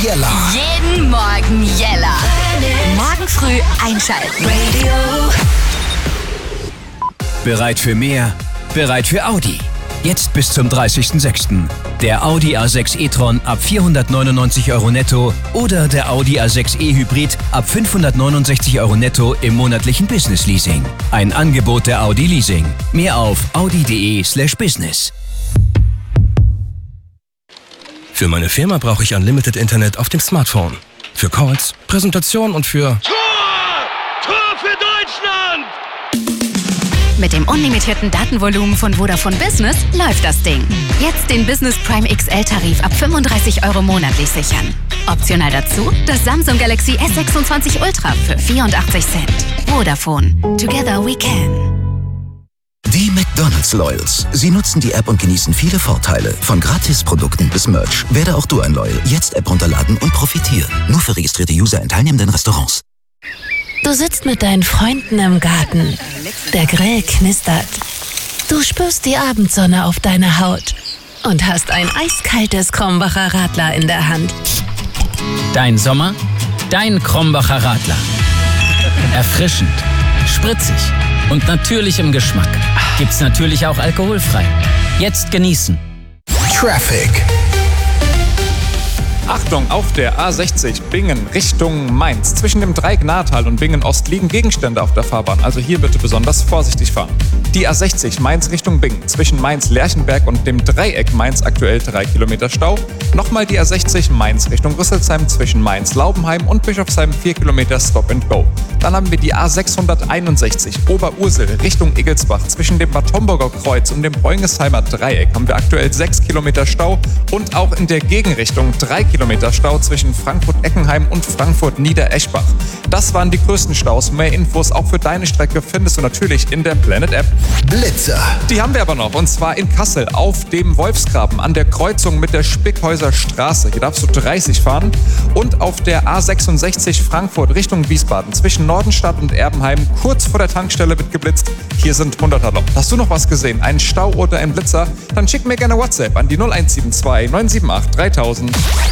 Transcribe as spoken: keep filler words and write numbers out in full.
Jella. Jeden Morgen Jella. Morgen früh einschalten. Radio. Bereit für mehr? Bereit für Audi. Jetzt bis zum dreißigsten sechsten Der Audi A sechs e-tron ab vierhundertneunundneunzig Euro netto oder der Audi A sechs e Hybrid ab fünfhundertneunundsechzig Euro netto im monatlichen Business Leasing. Ein Angebot der Audi Leasing. Mehr auf audi.de slash business. Für meine Firma brauche ich Unlimited Internet auf dem Smartphone. Für Calls, Präsentationen und für... Tor! Tor für Deutschland! Mit dem unlimitierten Datenvolumen von Vodafone Business läuft das Ding. Jetzt den Business Prime X L-Tarif ab fünfunddreißig Euro monatlich sichern. Optional dazu das Samsung Galaxy S sechsundzwanzig Ultra für vierundachtzig Cent. Vodafone. Together we can. Die McDonald's Loyals. Sie nutzen die App und genießen viele Vorteile. Von Gratisprodukten bis Merch. Werde auch du ein Loyal. Jetzt App runterladen und profitieren. Nur für registrierte User in teilnehmenden Restaurants. Du sitzt mit deinen Freunden im Garten. Der Grill knistert. Du spürst die Abendsonne auf deiner Haut und hast ein eiskaltes Krombacher Radler in der Hand. Dein Sommer, dein Krombacher Radler. Erfrischend, spritzig und natürlich im Geschmack. Gibt's natürlich auch alkoholfrei. Jetzt genießen. Traffic. Achtung, auf der A sechzig Bingen Richtung Mainz. Zwischen dem Dreieck-Nahetal und Bingen-Ost liegen Gegenstände auf der Fahrbahn, also hier bitte besonders vorsichtig fahren. Die A sechzig Mainz Richtung Bingen. Zwischen Mainz-Lerchenberg und dem Dreieck Mainz aktuell drei Kilometer Stau. Nochmal die A sechzig Mainz Richtung Rüsselsheim zwischen Mainz-Laubenheim und Bischofsheim vier Kilometer Stop and Go. Dann haben wir die A sechshunderteinundsechzig Oberursel Richtung Igelsbach. Zwischen dem Bad Homburger Kreuz und dem Beungesheimer Dreieck haben wir aktuell sechs Kilometer Stau und auch in der Gegenrichtung drei Kilometer Stau zwischen Frankfurt-Eckenheim und Frankfurt-Niedereschbach. Das waren die größten Staus. Mehr Infos auch für deine Strecke findest du natürlich in der Planet-App. Blitzer. Die haben wir aber noch, und zwar in Kassel auf dem Wolfsgraben an der Kreuzung mit der Spickhäuser Straße. Hier darfst du dreißig fahren. Und auf der A sechsundsechzig Frankfurt Richtung Wiesbaden zwischen Nordenstadt und Erbenheim kurz vor der Tankstelle wird geblitzt. Hier sind hunderter Loch. Hast du noch was gesehen? Einen Stau oder einen Blitzer? Dann schick mir gerne WhatsApp an die null eins sieben zwei neun sieben acht dreitausend.